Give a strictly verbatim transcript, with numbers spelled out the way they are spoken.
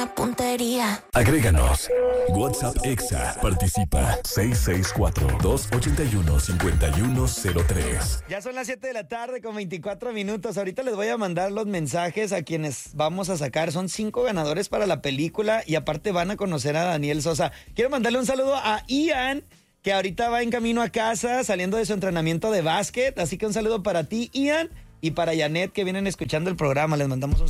puntería. Agréganos. WhatsApp Exa. Participa. seis seis cuatro, dos ocho uno, cinco uno cero tres. Ya son las siete de la tarde con veinticuatro minutos. Ahorita les voy a mandar los mensajes a quienes vamos a sacar. Son cinco ganadores para la película y aparte van a conocer a Daniel Sosa. Quiero mandarle un saludo a Ian, que ahorita va en camino a casa saliendo de su entrenamiento de básquet. Así que un saludo para ti, Ian, y para Janet, que vienen escuchando el programa. Les mandamos un